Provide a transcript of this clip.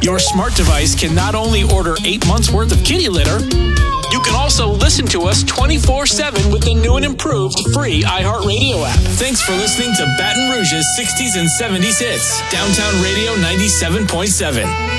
Your smart device can not only order 8 months worth of kitty litter, you can also listen to us 24/7 with the new and improved free iHeartRadio app. Thanks for listening to Baton Rouge's 60s and 70s hits. Downtown Radio 97.7.